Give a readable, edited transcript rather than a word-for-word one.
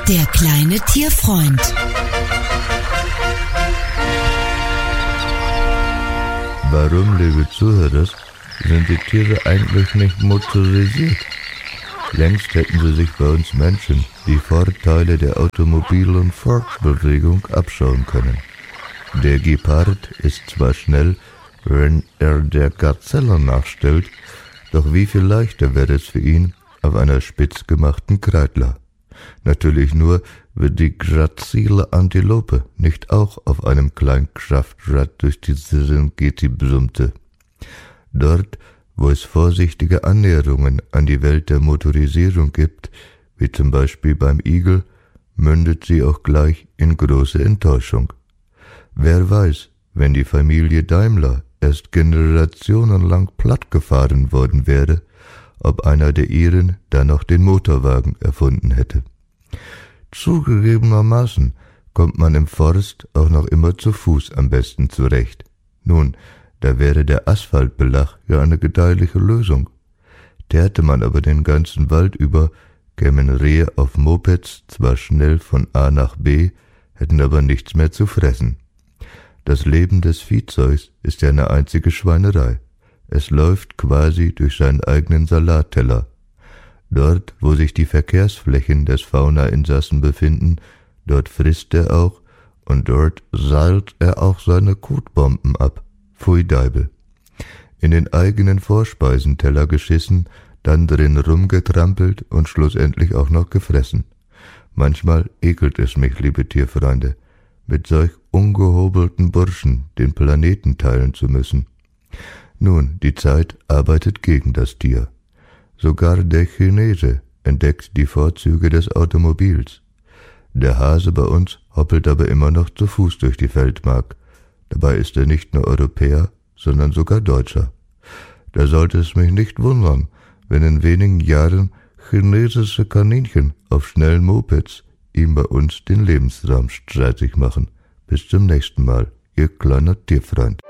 Der kleine Tierfreund. Warum, liebe Zuhörer, sind die Tiere eigentlich nicht motorisiert? Längst hätten sie sich bei uns Menschen die Vorteile der Automobil- und Fortbewegung abschauen können. Der Gepard ist zwar schnell, wenn er der Gazelle nachstellt, doch wie viel leichter wäre es für ihn auf einer spitz gemachten Kreidler. Natürlich nur, wenn die grazile Antilope nicht auch auf einem Kleinkraftrad durch die Serengeti brummte. Dort, wo es vorsichtige Annäherungen an die Welt der Motorisierung gibt, wie zum Beispiel beim Igel, mündet sie auch gleich in große Enttäuschung. Wer weiß, wenn die Familie Daimler erst generationenlang plattgefahren worden wäre, ob einer der ihren da noch den Motorwagen erfunden hätte. Zugegebenermaßen kommt man im Forst auch noch immer zu Fuß am besten zurecht. Nun, da wäre der Asphaltbelag ja eine gedeihliche Lösung. Teerte man aber den ganzen Wald über, kämen Rehe auf Mopeds zwar schnell von A nach B, hätten aber nichts mehr zu fressen. Das Leben des Viehzeugs ist ja eine einzige Schweinerei. Es läuft quasi durch seinen eigenen Salatteller. Dort, wo sich die Verkehrsflächen des Fauna-Insassen befinden, dort frisst er auch und dort seilt er auch seine Kotbomben ab. Pfui Deibel. In den eigenen Vorspeisenteller geschissen, dann drin rumgetrampelt und schlussendlich auch noch gefressen. Manchmal ekelt es mich, liebe Tierfreunde, mit solch ungehobelten Burschen den Planeten teilen zu müssen. Nun, die Zeit arbeitet gegen das Tier. Sogar der Chinese entdeckt die Vorzüge des Automobils. Der Hase bei uns hoppelt aber immer noch zu Fuß durch die Feldmark. Dabei ist er nicht nur Europäer, sondern sogar Deutscher. Da sollte es mich nicht wundern, wenn in wenigen Jahren chinesische Kaninchen auf schnellen Mopeds ihm bei uns den Lebensraum streitig machen. Bis zum nächsten Mal, Ihr kleiner Tierfreund.